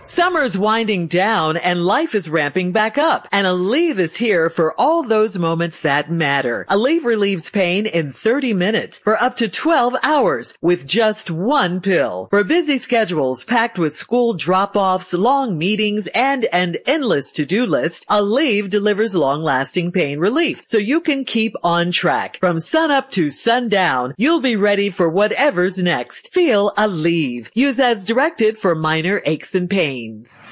Summer's winding down and life is ramping back up. And Aleve is here for all those moments that matter. Aleve relieves pain in 30 minutes for up to 12 hours with just one pill. For busy schedules packed with school drop-offs, long meetings, and an endless to-do list, Aleve delivers long-lasting pain relief so you can keep on track. From sunup to sundown, you'll be ready for whatever's next. Feel Aleve. Use as directed for minor aches and pains.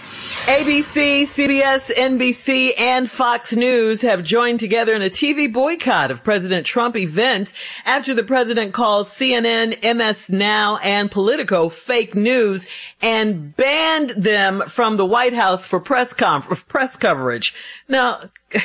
ABC, CBS, NBC, and Fox News have joined together in a TV boycott of President Trump event after the president calls CNN, MS Now, and Politico fake news and banned them from the White House for press coverage. Now,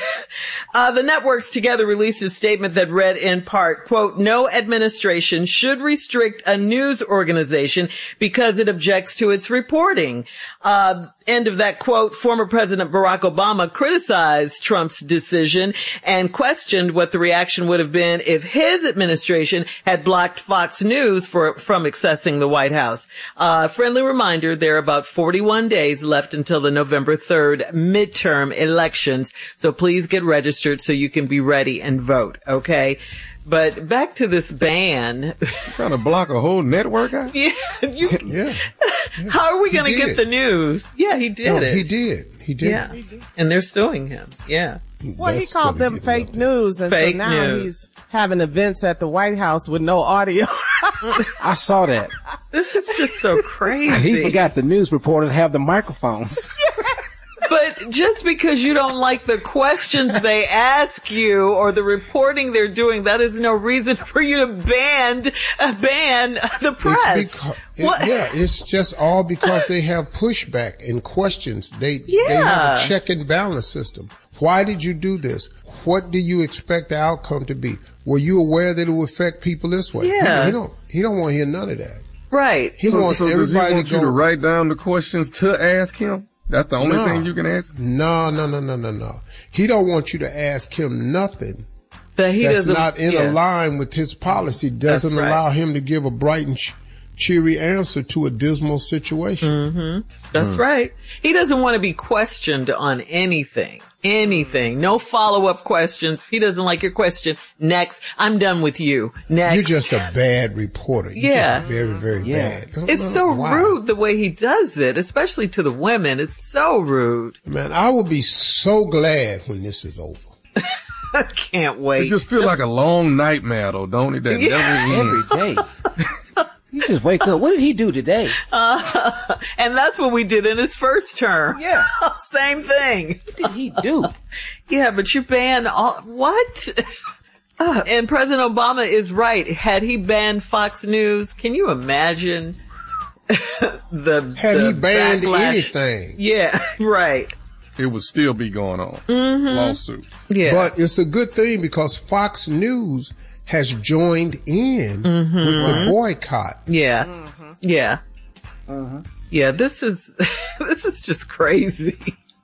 the networks together released a statement that read in part, quote, "No administration should restrict a news organization because it objects to its reporting." End of that quote. Former President Barack Obama criticized Trump's decision and questioned what the reaction would have been if his administration had blocked Fox News from accessing the White House. Friendly reminder, there are about 41 days left until the November 3rd midterm elections. So please get registered so you can be ready and vote. Okay. But back to this ban. You're trying to block a whole network out? Yeah. Yeah. How are we going to get the news? Yeah, he did it. He did. Yeah. And they're suing him. Yeah. Well, he called them fake news, and fake so now he's having events at the White House with no audio. I saw that. This is just so crazy. He forgot the news reporters have the microphones. But just because you don't like the questions they ask you or the reporting they're doing, that is no reason for you to ban the press. It's just all because they have pushback and questions. They have a check and balance system. Why did you do this? What do you expect the outcome to be? Were you aware that it would affect people this way? Yeah. He don't want to hear none of that. Right. He wants everybody to write down the questions to ask him? That's the only thing you can ask? No. He don't want you to ask him nothing that's not in line with his policy. Doesn't allow him to give a bright and cheery answer to a dismal situation. Mm-hmm. That's right. He doesn't want to be questioned on anything. No follow-up questions. If he doesn't like your question, next. I'm done with you. Next. You're just a bad reporter. You're just very, very bad. It's so rude the way he does it, especially to the women. It's so rude. Man, I will be so glad when this is over. I can't wait. It just feels like a long nightmare, though, don't it? That never ends. Every day. You just wake up. What did he do today? And that's what we did in his first term. Yeah. Same thing. What did he do? Yeah, but you ban what? And President Obama is right. Had he banned Fox News, can you imagine he banned backlash? Anything? Yeah, right. It would still be going on. Mm-hmm. Lawsuit. Yeah. But it's a good thing because Fox News has joined in with the boycott. Yeah. Mm-hmm. Yeah. Mm-hmm. Yeah, this is just crazy.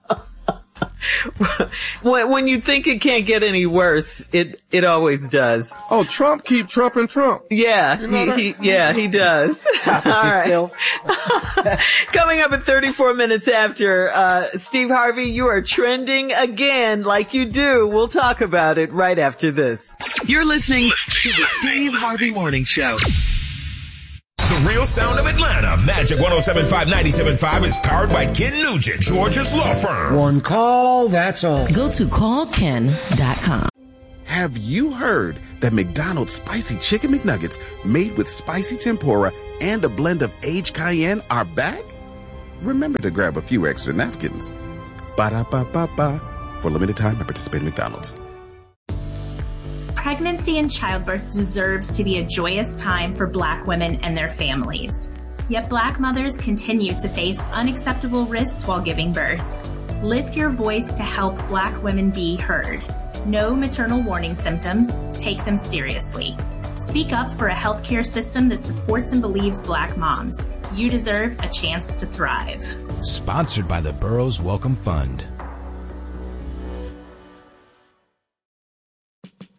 When you think it can't get any worse, it always does. Oh, Trump keep trumping Trump. Yeah, you know he does. Top of himself. Coming up at 34 minutes after, Steve Harvey, you are trending again like you do. We'll talk about it right after this. You're listening to the Steve Harvey Morning Show. The real sound of Atlanta. Magic 107.5, 97.5 is powered by Ken Nugent, George's law firm. One call, that's all. Go to callken.com. Have you heard that McDonald's Spicy Chicken McNuggets made with spicy tempura and a blend of aged cayenne are back? Remember to grab a few extra napkins. Ba-da-ba-ba-ba. For limited time at participating McDonald's. Pregnancy and childbirth deserves to be a joyous time for Black women and their families. Yet Black mothers continue to face unacceptable risks while giving birth. Lift your voice to help Black women be heard. Know maternal warning symptoms. Take them seriously. Speak up for a healthcare system that supports and believes Black moms. You deserve a chance to thrive. Sponsored by the Burroughs Welcome Fund.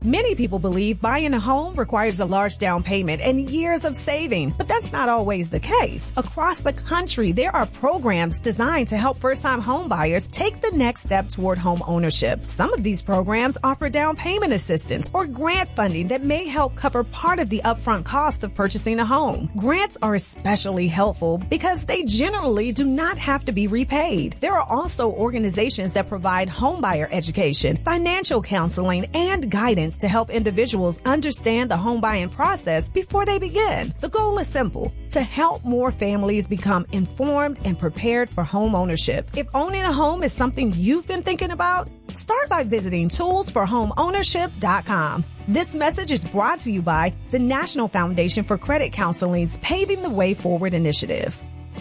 Many people believe buying a home requires a large down payment and years of saving, but that's not always the case. Across the country, there are programs designed to help first-time home buyers take the next step toward home ownership. Some of these programs offer down payment assistance or grant funding that may help cover part of the upfront cost of purchasing a home. Grants are especially helpful because they generally do not have to be repaid. There are also organizations that provide homebuyer education, financial counseling, and guidance to help individuals understand the home buying process before they begin. The goal is simple: to help more families become informed and prepared for home ownership. If owning a home is something you've been thinking about, start by visiting toolsforhomeownership.com. This message is brought to you by the National Foundation for Credit Counseling's Paving the Way Forward initiative.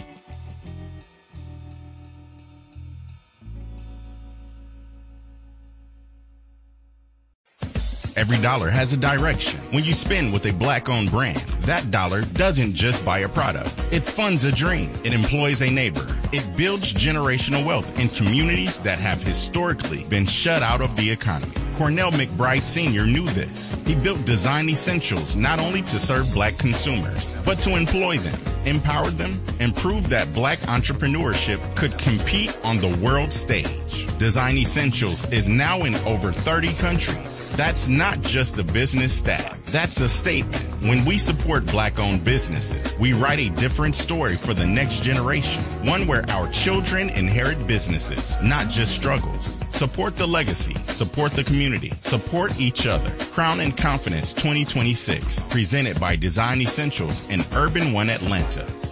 Every dollar has a direction. When you spend with a Black-owned brand, that dollar doesn't just buy a product. It funds a dream. It employs a neighbor. It builds generational wealth in communities that have historically been shut out of the economy. Cornell McBride Sr. knew this. He built Design Essentials not only to serve Black consumers, but to employ them, empower them, and prove that Black entrepreneurship could compete on the world stage. Design Essentials is now in over 30 countries. That's not just a business stat. That's a statement. When we support Black-owned businesses, we write a different story for the next generation, one where our children inherit businesses, not just struggles. Support the legacy, support the community, support each other. Crown and Confidence 2026, presented by Design Essentials and Urban One Atlanta.